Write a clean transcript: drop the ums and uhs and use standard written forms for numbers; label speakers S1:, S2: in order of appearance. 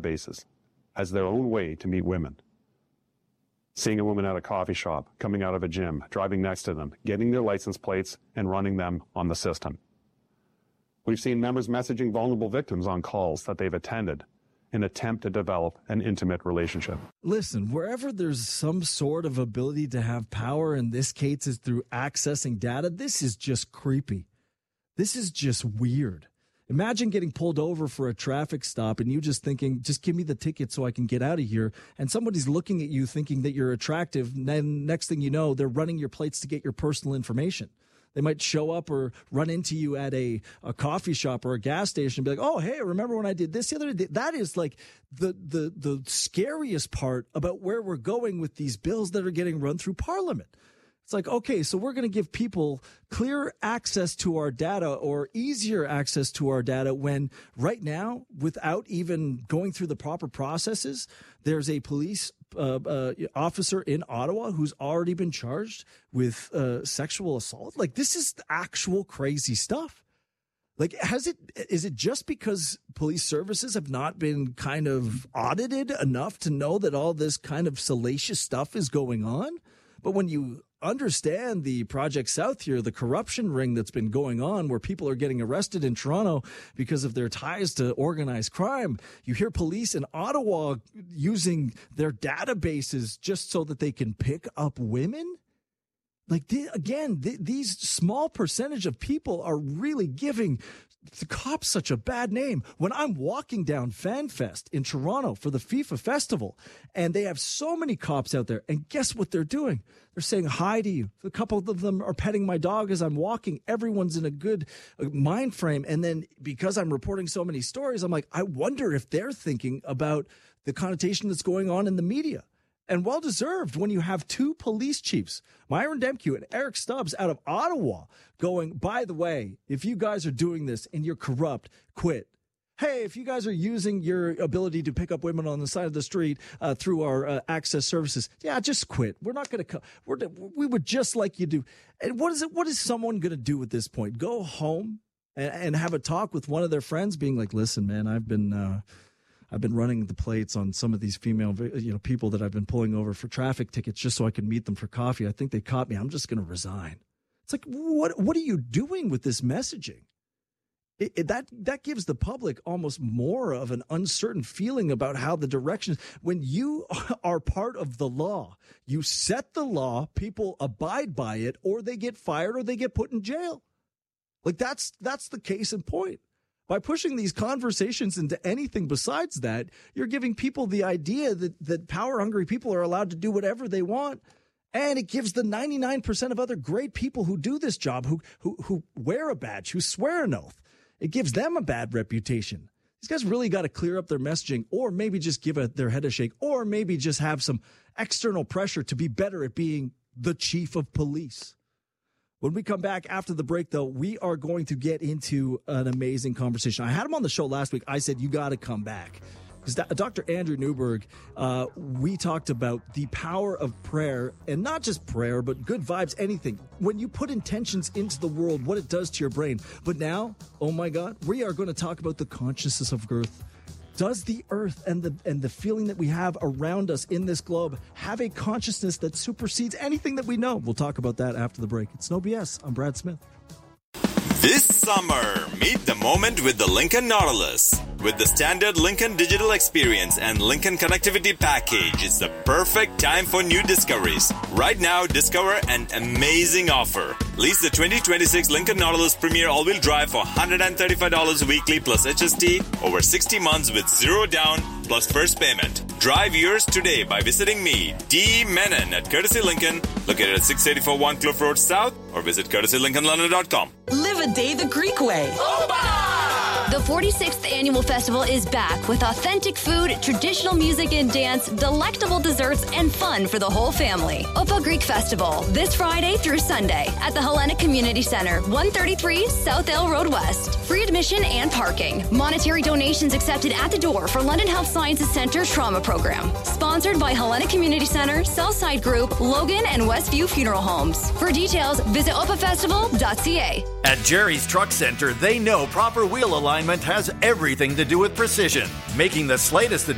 S1: databases as their own way to meet women. Seeing a woman at a coffee shop, coming out of a gym, driving next to them, getting their license plates and running them on the system. We've seen members messaging vulnerable victims on calls that they've attended in an attempt to develop an intimate relationship.
S2: Listen, wherever there's some sort of ability to have power, in this case is through accessing data, this is just creepy. This is just weird. Imagine getting pulled over for a traffic stop and you just thinking, just give me the ticket so I can get out of here. And somebody's looking at you thinking that you're attractive. And then next thing you know, they're running your plates to get your personal information. They might show up or run into you at a coffee shop or a gas station and be like, oh, hey, remember when I did this the other day? That is like the scariest part about where we're going with these bills that are getting run through Parliament. It's like, okay, so we're going to give people clear access to our data or easier access to our data when right now, without even going through the proper processes, there's a police officer in Ottawa who's already been charged with sexual assault. Like, this is actual crazy stuff. Like, is it just because police services have not been kind of audited enough to know that all this kind of salacious stuff is going on? But when you understand the Project South here, the corruption ring that's been going on where people are getting arrested in Toronto because of their ties to organized crime. You hear police in Ottawa using their databases just so that they can pick up women. Like, these small percentage of people are really giving the cops such a bad name. When I'm walking down FanFest in Toronto for the FIFA festival, and they have so many cops out there, and guess what they're doing? They're saying hi to you. A couple of them are petting my dog as I'm walking. Everyone's in a good mind frame. And then because I'm reporting so many stories, I'm like, I wonder if they're thinking about the connotation that's going on in the media. And well-deserved when you have two police chiefs, Myron Demke and Eric Stubbs out of Ottawa, going, by the way, if you guys are doing this and you're corrupt, quit. Hey, if you guys are using your ability to pick up women on the side of the street through our access services, yeah, just quit. We're not going to we would just like you do. And what is someone going to do at this point? Go home and have a talk with one of their friends being like, listen, man, I've been running the plates on some of these female, people that I've been pulling over for traffic tickets just so I can meet them for coffee. I think they caught me. I'm just going to resign. It's like, what are you doing with this messaging? That gives the public almost more of an uncertain feeling about how the direction is. When you are part of the law, you set the law, people abide by it, or they get fired or they get put in jail. Like, that's the case in point. By pushing these conversations into anything besides that, you're giving people the idea that power-hungry people are allowed to do whatever they want. And it gives the 99% of other great people who do this job, who wear a badge, who swear an oath, it gives them a bad reputation. These guys really got to clear up their messaging, or maybe just give their head a shake, or maybe just have some external pressure to be better at being the chief of police. When we come back after the break, though, we are going to get into an amazing conversation. I had him on the show last week. I said, you got to come back. Because Dr. Andrew Newberg, we talked about the power of prayer, and not just prayer, but good vibes, anything. When you put intentions into the world, what it does to your brain. But now, oh my God, we are going to talk about the consciousness of Earth. Does the Earth and the feeling that we have around us in this globe have a consciousness that supersedes anything that we know? We'll talk about that after the break. It's No BS. I'm Brad Smith.
S3: This summer, meet the moment with the Lincoln Nautilus. With the standard Lincoln Digital Experience and Lincoln Connectivity Package, it's the perfect time for new discoveries. Right now, discover an amazing offer. Lease the 2026 Lincoln Nautilus Premier All-Wheel Drive for $135 weekly plus HST over 60 months with zero down plus first payment. Drive yours today by visiting me, D. Menon at Courtesy Lincoln, located at 684 One Cliff Road South, or visit courtesylincolnlondon.com.
S4: Live a day the Greek way.
S5: The 46th Annual Festival is back with authentic food, traditional music and dance, delectable desserts, and fun for the whole family. Opa Greek Festival, this Friday through Sunday at the Hellenic Community Center, 133 South Ale Road West. Free admission and parking. Monetary donations accepted at the door for London Health Sciences Center Trauma Program. Sponsored by Hellenic Community Center, Southside Group, Logan, and Westview Funeral Homes. For details, visit opafestival.ca.
S6: At Jerry's Truck Center, they know proper wheel alignment has everything to do with precision, making the slightest